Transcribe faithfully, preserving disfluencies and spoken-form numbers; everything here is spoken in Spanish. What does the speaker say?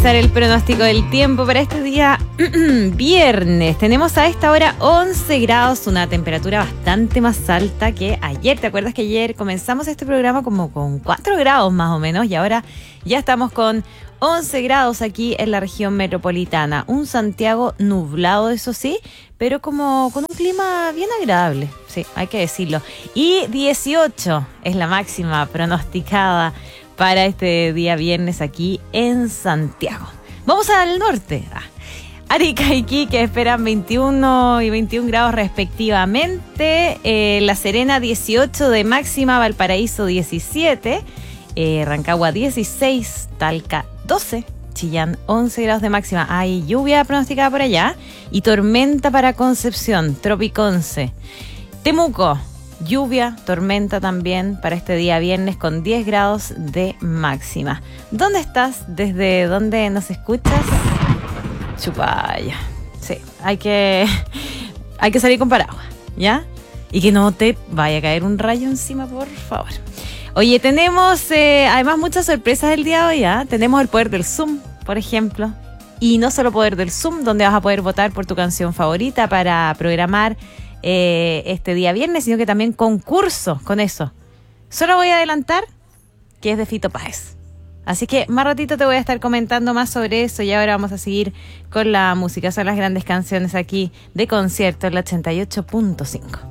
El pronóstico del tiempo para este día viernes. Tenemos a esta hora once grados, una temperatura bastante más alta que ayer. ¿Te acuerdas que ayer comenzamos este programa como con cuatro grados más o menos? Y ahora ya estamos con once grados aquí en la región metropolitana. Un Santiago nublado, eso sí, pero como con un clima bien agradable, sí, hay que decirlo. Y dieciocho es la máxima pronosticada para este día viernes aquí en Santiago. Vamos al norte. Ah. Arica y Iquique esperan veintiuno y veintiún grados respectivamente. Eh, La Serena dieciocho de máxima, Valparaíso diecisiete, eh, Rancagua dieciséis, Talca doce, Chillán once grados de máxima. Hay lluvia pronosticada por allá y tormenta para Concepción, Tropiconce. Temuco, lluvia, tormenta también para este día viernes con diez grados de máxima. ¿Dónde estás? ¿Desde dónde nos escuchas? Chupaya. Sí, hay que, hay que salir con paraguas, ¿ya? Y que no te vaya a caer un rayo encima, por favor. Oye, tenemos eh, además muchas sorpresas el día de hoy, ¿eh? Tenemos el poder del Zoom, por ejemplo. Y no solo poder del Zoom, donde vas a poder votar por tu canción favorita para programar Eh, este día viernes, sino que también concurso con eso. Solo voy a adelantar que es de Fito Páez. Así que más ratito te voy a estar comentando más sobre eso y ahora vamos a seguir con la música. Son las grandes canciones aquí de concierto en la ochenta y ocho punto cinco.